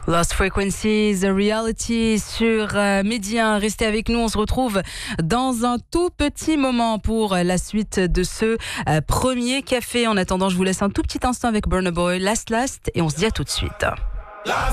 Lost Frequencies, Reality sur Média. Restez avec nous, on se retrouve dans un tout petit moment pour la suite de ce premier café. En attendant, je vous laisse un tout petit instant avec Burna Boy, Last, et on se dit à tout de suite.